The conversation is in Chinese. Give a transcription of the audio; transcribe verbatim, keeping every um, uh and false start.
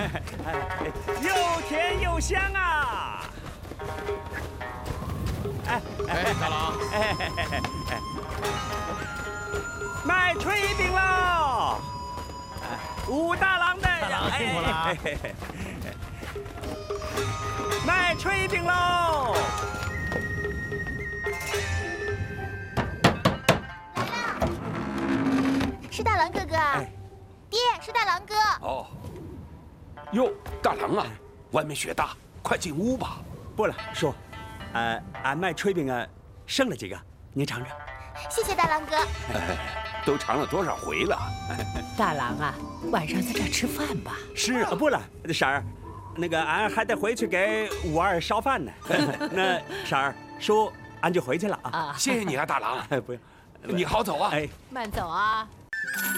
又甜又香啊！ 哎哎，大郎， 哎哎哎哎，卖炊饼喽！武大郎的， 大郎辛苦了。 卖炊饼喽！ 是大郎哥哥啊！爹，是大郎哥。 哦，哟，大郎啊，外面雪大，快进屋吧。 不了，叔，呃，俺卖炊饼啊，剩了几个，您尝尝。 谢谢大郎哥。 都尝了多少回了？ 大郎啊，晚上在这儿吃饭吧。 是啊，不了，婶儿，那个俺还得回去给五二烧饭呢。那婶儿，叔，俺就回去了啊。 谢谢你啊，大郎。 不用， 你好走啊。 哎， 慢走啊。